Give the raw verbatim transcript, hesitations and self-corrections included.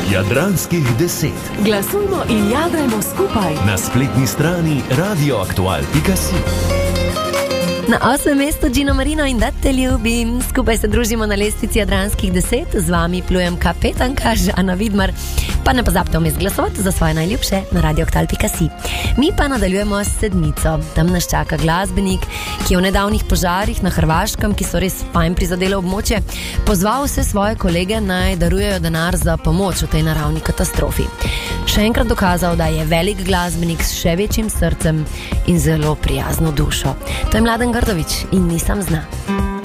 Jadranskih deset. Glasujmo in jadrajmo skupaj. Na spletni strani radioaktual pika si. Na osmem mestu Gino Marino in Da te ljubim. Skupaj se družimo na lestvici Jadranskih deset. Z vami plujem kapetanka Žana Vidmar. Pa ne pozabite vmes glasovati za svoje najljubše na radioaktual pika si. Mi pa nadaljujemo s sedmico. Tam nas čaka glasbenik, ki je v nedavnih požarih na Hrvaškem, ki so res fajn prizadele območje, pozval vse svoje kolege naj darujejo denar za pomoč v tej naravni katastrofi. Še enkrat dokazal, da je velik glasbenik s še večjim srcem in zelo prijazno dušo. To je Mladen Grdović in Nisam zna.